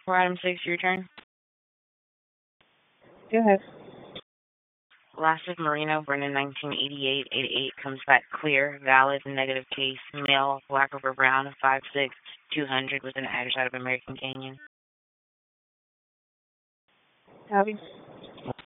For item 6, your turn. Go ahead. Last of Marino, born in 1988, 88, comes back clear, valid, negative case, male, black over brown, 5'6", 200, with an address out of American Canyon. Abby.